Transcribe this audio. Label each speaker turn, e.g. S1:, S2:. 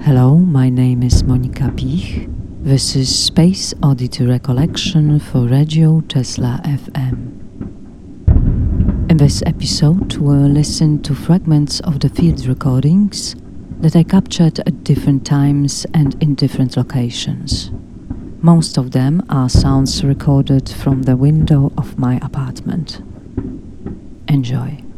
S1: Hello, my name is Monika Pich. This is Space Oddity Recollection for Radio Tesla FM. In this episode, we'll listen to fragments of the field recordings that I captured at different times and in different locations. Most of them are sounds recorded from the window of my apartment. Enjoy.